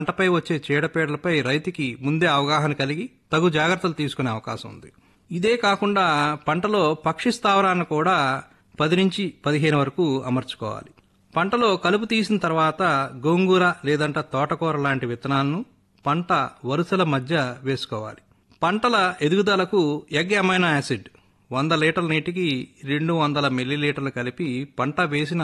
పంటపై వచ్చే చీడపీడలపై రైతుకి ముందే అవగాహన కలిగి తగు జాగ్రత్తలు తీసుకునే అవకాశం ఉంది. ఇదే కాకుండా పంటలో పక్షి స్థావరాన్ని కూడా 10 నుంచి 15 వరకు అమర్చుకోవాలి. పంటలో కలుపు తీసిన తర్వాత గోంగూర లేదంటే తోటకూర లాంటి విత్తనాలను పంట వరుసల మధ్య వేసుకోవాలి. పంటల ఎదుగుదలకు ఎగ్ అమైనో యాసిడ్ 100 లీటర్ల నీటికి 200 మిల్లీలీటర్లు కలిపి పంట వేసిన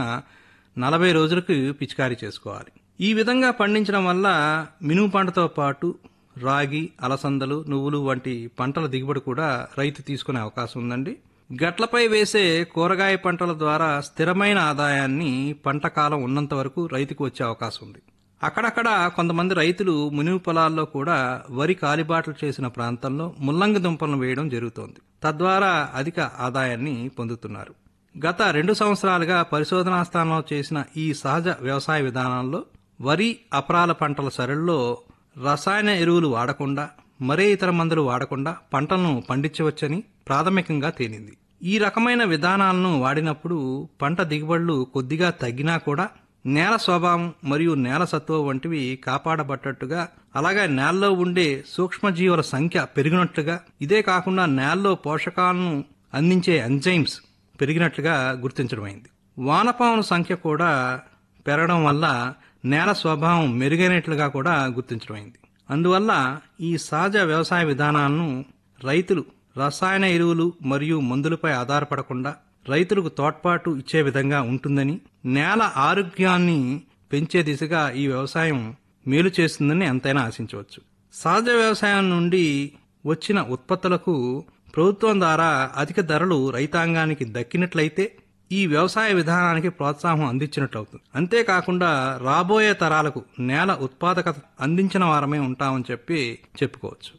40 రోజులకు పిచికారీ చేసుకోవాలి. ఈ విధంగా పండించడం వల్ల మినుము పంటతో పాటు రాగి, అలసందలు, నువ్వులు వంటి పంటల దిగుబడి కూడా రైతు తీసుకునే అవకాశం ఉందండి. గట్లపై వేసే కూరగాయ పంటల ద్వారా స్థిరమైన ఆదాయాన్ని పంట కాలం ఉన్నంత వరకు రైతుకు వచ్చే అవకాశం ఉంది. అక్కడక్కడ కొంతమంది రైతులు మునివి పొలాల్లో కూడా వరి కాలిబాటలు చేసిన ప్రాంతంలో ముల్లంగి దుంపలను వేయడం జరుగుతోంది. తద్వారా అధిక ఆదాయాన్ని పొందుతున్నారు. గత 2 సంవత్సరాలుగా పరిశోధనా స్థానంలో చేసిన ఈ సహజ వ్యవసాయ విధానాల్లో వరి, అపరాల పంటల సరళిలో రసాయన ఎరువులు వాడకుండా, మరే ఇతర మందులు వాడకుండా పంటలను పండించవచ్చని ప్రాథమికంగా తేలింది. ఈ రకమైన విధానాలను వాడినప్పుడు పంట దిగుబడులు కొద్దిగా తగ్గినా కూడా నేల స్వభావం మరియు నేల సత్తువ వంటివి కాపాడబట్టట్టుగా, అలాగే నేలలో ఉండే సూక్ష్మజీవుల సంఖ్య పెరిగినట్లుగా, ఇదే కాకుండా నేలలో పోషకాలను అందించే ఎంజైమ్స్ పెరిగినట్లుగా గుర్తించడమైంది. వానపాముల సంఖ్య కూడా పెరగడం వల్ల నేల స్వభావం మెరుగైనట్లుగా కూడా గుర్తించడమైంది. అందువల్ల ఈ సహజ వ్యవసాయ విధానాలను రైతులు రసాయన ఎరువులు మరియు మందులపై ఆధారపడకుండా రైతులకు తోడ్పాటు ఇచ్చే విధంగా ఉంటుందని, నేల ఆరోగ్యాన్ని పెంచే దిశగా ఈ వ్యవసాయం మేలు చేస్తుందని ఎంతైనా ఆశించవచ్చు. సహజ వ్యవసాయం నుండి వచ్చిన ఉత్పత్తులకు ప్రభుత్వం ద్వారా అధిక ధరలు రైతాంగానికి దక్కినట్లయితే ఈ వ్యవసాయ విధానానికి ప్రోత్సాహం అందించినట్లవుతుంది. అంతేకాకుండా రాబోయే తరాలకు నేల ఉత్పాదకత అందించిన వారమే ఉంటామని చెప్పుకోవచ్చు.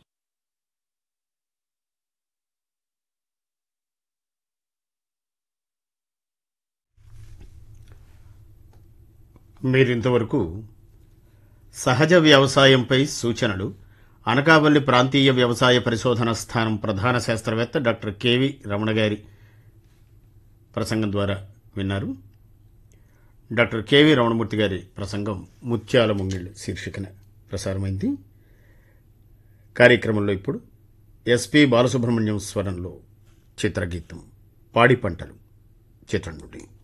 మీరింతవరకు సహజ వ్యవసాయంపై సూచనలు అనకాపల్లి ప్రాంతీయ వ్యవసాయ పరిశోధన స్థానం ప్రధాన శాస్త్రవేత్త డాక్టర్ కెవి రమణ గారి ప్రసంగం ద్వారా విన్నారు. డాక్టర్ కెవి రమణమూర్తి గారి ప్రసంగం ముత్యాల ముంగిళ్ళు శీర్షికన ప్రసారమైంది. కార్యక్రమంలో ఇప్పుడు ఎస్పి బాలసుబ్రహ్మణ్యం స్వరంలో చిత్రగీతం పాడి పంటలు చిత్రం నుండి.